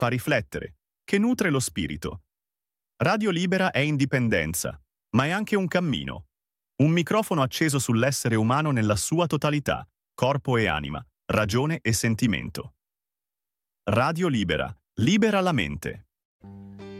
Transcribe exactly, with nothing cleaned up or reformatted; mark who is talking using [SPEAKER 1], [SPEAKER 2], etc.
[SPEAKER 1] fa riflettere, che nutre lo spirito. Radio Libera è indipendenza, ma è anche un cammino. Un microfono acceso sull'essere umano nella sua totalità, corpo e anima, ragione e sentimento. Radio Libera, libera la mente.